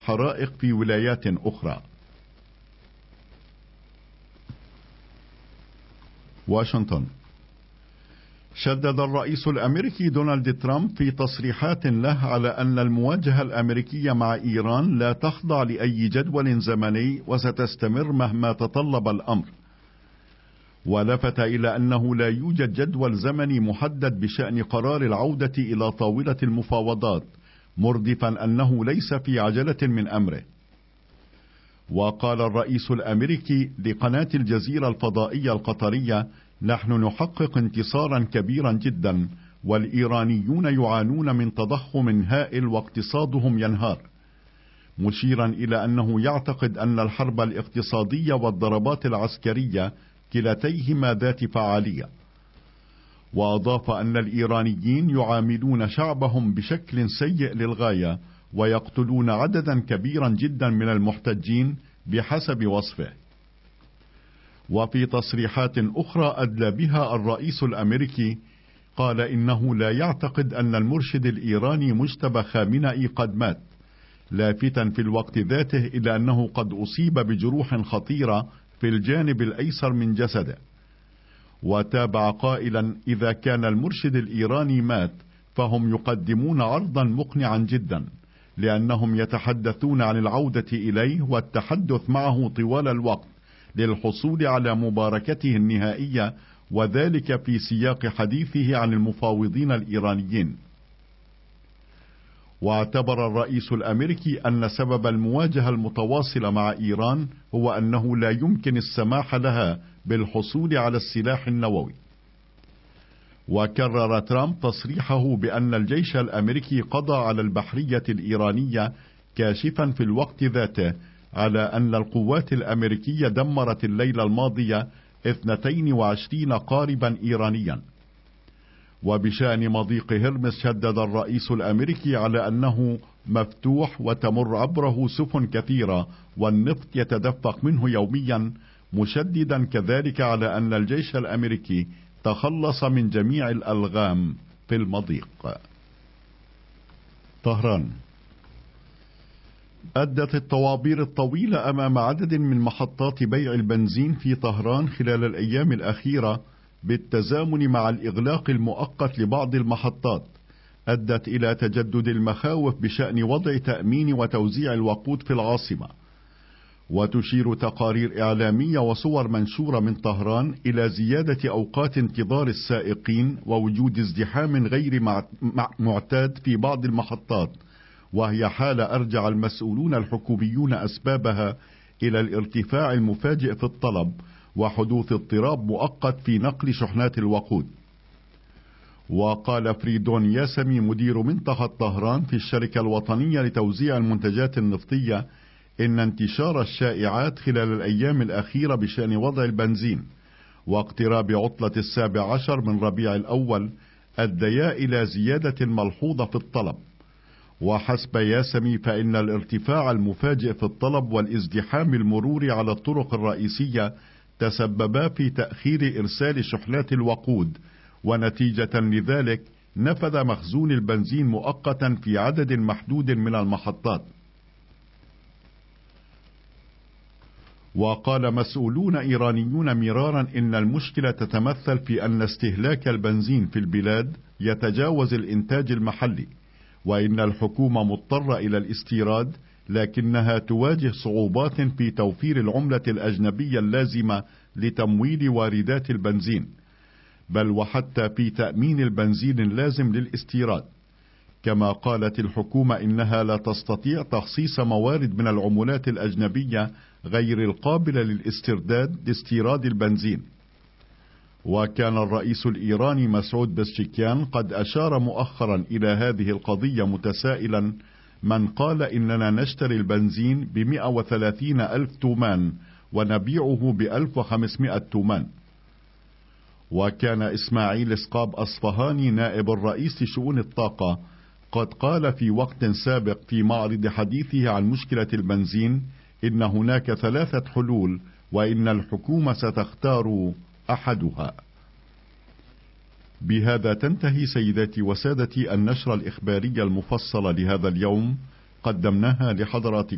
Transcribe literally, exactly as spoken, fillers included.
حرائق في ولايات أخرى. واشنطن. شدد الرئيس الأمريكي دونالد ترامب في تصريحات له على أن المواجهة الأمريكية مع إيران لا تخضع لأي جدول زمني وستستمر مهما تطلب الأمر، ولفت إلى أنه لا يوجد جدول زمني محدد بشأن قرار العودة إلى طاولة المفاوضات، مردفا أنه ليس في عجلة من أمره. وقال الرئيس الأمريكي لقناة الجزيرة الفضائية القطرية: نحن نحقق انتصارا كبيرا جدا، والإيرانيون يعانون من تضخم هائل واقتصادهم ينهار، مشيرا إلى أنه يعتقد أن الحرب الاقتصادية والضربات العسكرية كلتيهما ذات فعالية. وأضاف أن الإيرانيين يعاملون شعبهم بشكل سيء للغاية، ويقتلون عددا كبيرا جدا من المحتجين بحسب وصفه. وفي تصريحات أخرى أدلى بها الرئيس الأمريكي، قال إنه لا يعتقد أن المرشد الإيراني مجتبى خامنئي قد مات، لافتا في الوقت ذاته إلى أنه قد أصيب بجروح خطيرة في الجانب الأيسر من جسده. وتابع قائلا: إذا كان المرشد الإيراني مات فهم يقدمون عرضا مقنعا جدا، لأنهم يتحدثون عن العودة إليه والتحدث معه طوال الوقت للحصول على مباركته النهائية، وذلك في سياق حديثه عن المفاوضين الإيرانيين. واعتبر الرئيس الأمريكي أن سبب المواجهة المتواصلة مع إيران هو أنه لا يمكن السماح لها بالحصول على السلاح النووي. وكرر ترامب تصريحه بأن الجيش الأمريكي قضى على البحرية الإيرانية، كاشفا في الوقت ذاته على أن القوات الأمريكية دمرت الليلة الماضية اثنتين وعشرين قاربا إيرانيا. وبشأن مضيق هرمز شدد الرئيس الأمريكي على أنه مفتوح وتمر عبره سفن كثيرة والنفط يتدفق منه يوميا، مشددا كذلك على أن الجيش الأمريكي تخلص من جميع الألغام في المضيق. طهران. أدت الطوابير الطويلة أمام عدد من محطات بيع البنزين في طهران خلال الأيام الأخيرة بالتزامن مع الإغلاق المؤقت لبعض المحطات، أدت إلى تجدد المخاوف بشأن وضع تأمين وتوزيع الوقود في العاصمة. وتشير تقارير إعلامية وصور منشورة من طهران إلى زيادة أوقات انتظار السائقين ووجود ازدحام غير معتاد في بعض المحطات، وهي حالة أرجع المسؤولون الحكوميون أسبابها إلى الارتفاع المفاجئ في الطلب وحدوث اضطراب مؤقت في نقل شحنات الوقود. وقال فريدون ياسمي مدير منطقة طهران في الشركة الوطنية لتوزيع المنتجات النفطية إن انتشار الشائعات خلال الأيام الأخيرة بشأن وضع البنزين واقتراب عطلة السابع عشر من ربيع الأول أديا إلى زيادة ملحوظة في الطلب. وحسب ياسمي فإن الارتفاع المفاجئ في الطلب والازدحام المروري على الطرق الرئيسية تسببا في تأخير إرسال شحنات الوقود، ونتيجة لذلك نفذ مخزون البنزين مؤقتا في عدد محدود من المحطات. وقال مسؤولون إيرانيون مرارا إن المشكلة تتمثل في أن استهلاك البنزين في البلاد يتجاوز الإنتاج المحلي، وإن الحكومة مضطرة إلى الاستيراد، لكنها تواجه صعوبات في توفير العملة الأجنبية اللازمة لتمويل واردات البنزين، بل وحتى في تأمين البنزين اللازم للاستيراد. كما قالت الحكومة إنها لا تستطيع تخصيص موارد من العملات الأجنبية غير القابلة للاسترداد لاستيراد البنزين. وكان الرئيس الإيراني مسعود بزشكيان قد أشار مؤخرا إلى هذه القضية متسائلا: من قال إننا نشتري البنزين بمئة وثلاثين ألف تومان ونبيعه بألف وخمسمائة تومان. وكان إسماعيل سقاب أصفهاني نائب الرئيس لشؤون الطاقة قد قال في وقت سابق في معرض حديثه عن مشكلة البنزين إن هناك ثلاثة حلول وإن الحكومة ستختار أحدها. بهذا تنتهي سيداتي وسادتي النشرة الإخبارية المفصلة لهذا اليوم، قدمناها لحضراتكم